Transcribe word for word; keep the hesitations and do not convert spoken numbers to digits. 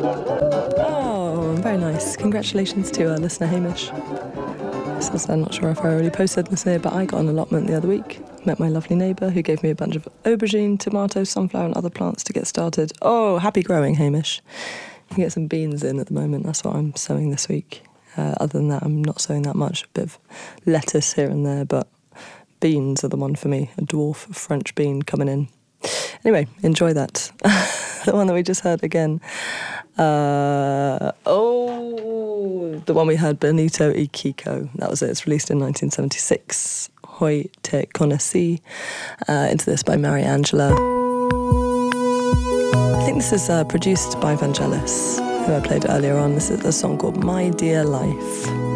Oh, very nice. Congratulations to our listener Hamish. Says, I'm not sure if I already posted this here, but I got an allotment the other week. Met my lovely neighbour who gave me a bunch of aubergine, tomatoes, sunflower and other plants to get started. Oh, happy growing, Hamish. You can get some beans in at the moment. That's what I'm sowing this week. Uh, other than that, I'm not sowing that much. A bit of lettuce here and there, but beans are the one for me. A dwarf French bean coming in. Anyway, enjoy that. The one that we just heard again. Uh, oh, the one we heard, Benito y Kiko. That was it. It's released in nineteen seventy-six. Hoy Te Conocí. Uh, into this by Mary Angela. I think this is uh, produced by Vangelis, who I played earlier on. This is a song called My Dear Life.